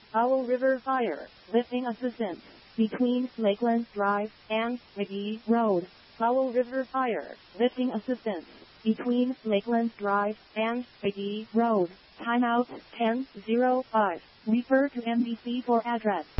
Powell River fire, lifting assistance, between Lakeland Drive and McGee Road. Powell River fire, lifting assistance, between Lakeland Drive and McGee Road. Timeout 10:05. Refer to NBC for address.